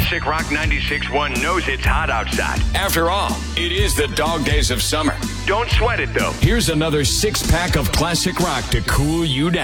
Classic Rock 96.1 knows it's hot outside. After all, it is the dog days of summer. Don't sweat it, though. Here's another 6-pack of classic rock to cool you down.